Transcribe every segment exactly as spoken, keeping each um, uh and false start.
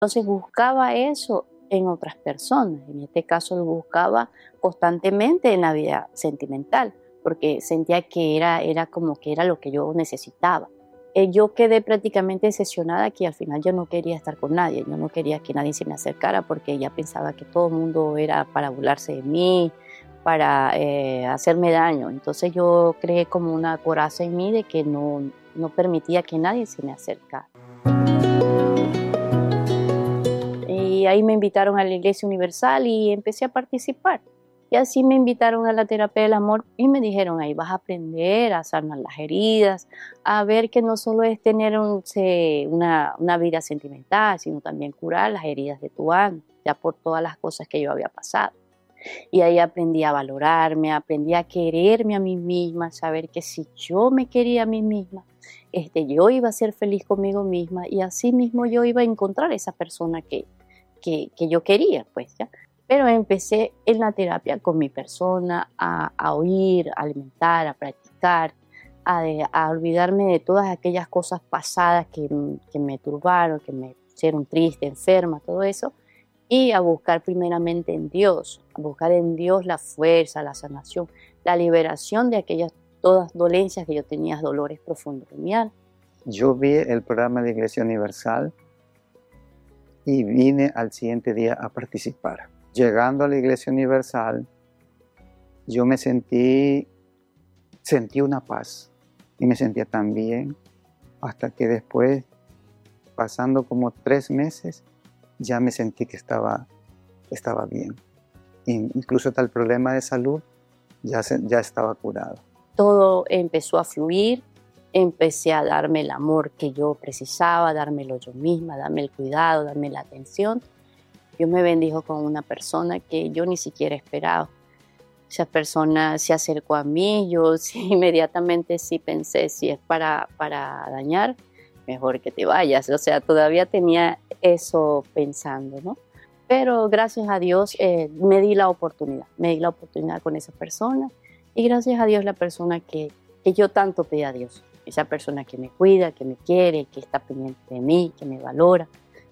Entonces buscaba eso en otras personas. En este caso lo buscaba constantemente en la vida sentimental, porque sentía que era, era como que era lo que yo necesitaba. Eh, yo quedé prácticamente decepcionada que al final yo no quería estar con nadie, yo no quería que nadie se me acercara porque ya pensaba que todo el mundo era para burlarse de mí, para eh, hacerme daño. Entonces yo creé como una coraza en mí de que no, no permitía que nadie se me acercara. Y ahí me invitaron a la Iglesia Universal y empecé a participar. Y así me invitaron a la terapia del amor y me dijeron, ahí vas a aprender a sanar las heridas, a ver que no solo es tener un, se, una, una vida sentimental, sino también curar las heridas de tu alma, ya por todas las cosas que yo había pasado. Y ahí aprendí a valorarme, aprendí a quererme a mí misma, saber que si yo me quería a mí misma, este, yo iba a ser feliz conmigo misma y así mismo yo iba a encontrar esa persona que, que, que yo quería, pues, ¿ya? Pero empecé en la terapia con mi persona a, a oír, a alimentar, a practicar, a, de, a olvidarme de todas aquellas cosas pasadas que, que me turbaron, que me hicieron triste, enferma, todo eso, y a buscar primeramente en Dios, a buscar en Dios la fuerza, la sanación, la liberación de aquellas todas dolencias que yo tenía, dolores profundos en mi alma. Yo vi el programa de Iglesia Universal y vine al siguiente día a participar. Llegando a la Iglesia Universal, yo me sentí, sentí una paz y me sentía tan bien hasta que después, pasando como tres meses, ya me sentí que estaba, estaba bien. Incluso hasta el problema de salud ya, se, ya estaba curado. Todo empezó a fluir, empecé a darme el amor que yo precisaba, dármelo yo misma, darme el cuidado, darme la atención. Dios me bendijo con una persona que yo ni siquiera esperaba. Esa persona se acercó a mí, yo sí, inmediatamente sí pensé, si es para, para dañar, mejor que te vayas. O sea, todavía tenía eso pensando, ¿no? Pero gracias a Dios eh, me di la oportunidad, me di la oportunidad con esa persona y gracias a Dios la persona que, que yo tanto pedí a Dios, esa persona que me cuida, que me quiere, que está pendiente de mí, que me valora.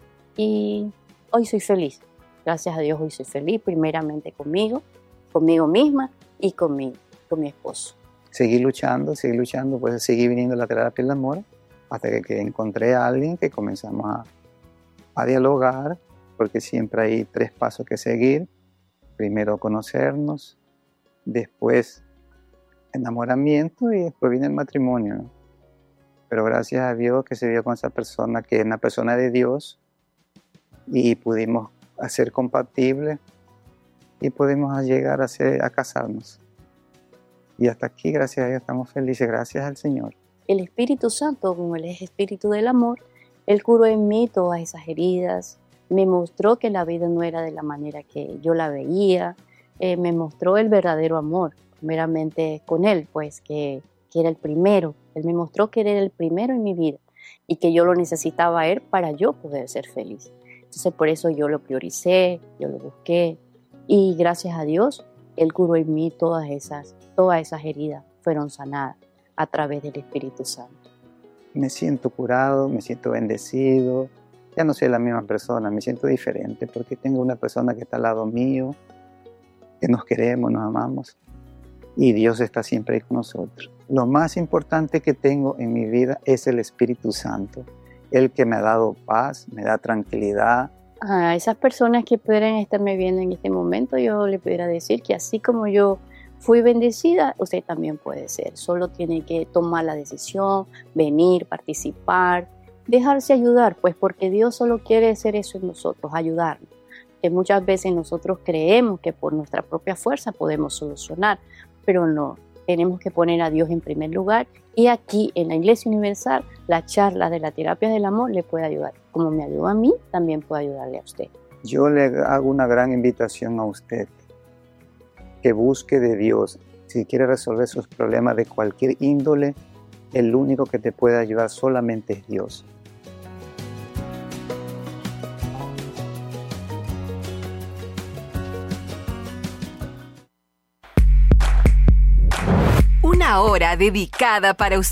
Y hoy soy feliz, gracias a Dios hoy soy feliz, primeramente conmigo, conmigo misma y conmigo, con mi esposo. Seguí luchando, seguí luchando, pues seguí viniendo a la terapia del amor hasta que, que encontré a alguien que comenzamos a, a dialogar, porque siempre hay tres pasos que seguir. Primero conocernos, después enamoramiento y después viene el matrimonio, ¿no? Pero gracias a Dios que se dio con esa persona que es una persona de Dios y pudimos ser compatibles y pudimos llegar a, ser, a casarnos. Y hasta aquí, gracias a Dios, estamos felices, gracias al Señor. El Espíritu Santo, como Él es Espíritu del amor, Él curó en mí todas esas heridas, me mostró que la vida no era de la manera que yo la veía, eh, me mostró el verdadero amor, primeramente con Él, pues que, que era el primero. Él me mostró que Él era el primero en mi vida y que yo lo necesitaba a Él para yo poder ser feliz. Entonces por eso yo lo prioricé, yo lo busqué y gracias a Dios Él curó en mí todas esas, todas esas heridas, fueron sanadas a través del Espíritu Santo. Me siento curado, me siento bendecido, ya no soy la misma persona, me siento diferente porque tengo una persona que está al lado mío, que nos queremos, nos amamos y Dios está siempre ahí con nosotros. Lo más importante que tengo en mi vida es el Espíritu Santo, el que me ha dado paz, me da tranquilidad. A esas personas que pudieran estarme viendo en este momento, yo le pudiera decir que así como yo fui bendecida, usted también puede ser. Solo tiene que tomar la decisión, venir, participar, dejarse ayudar, pues porque Dios solo quiere hacer eso en nosotros, ayudarnos. Que muchas veces nosotros creemos que por nuestra propia fuerza podemos solucionar, pero no. Tenemos que poner a Dios en primer lugar y aquí en la Iglesia Universal la charla de la terapia del amor le puede ayudar. Como me ayudó a mí, también puede ayudarle a usted. Yo le hago una gran invitación a usted, que busque de Dios. Si quiere resolver sus problemas de cualquier índole, el único que te puede ayudar solamente es Dios. Una hora dedicada para usted.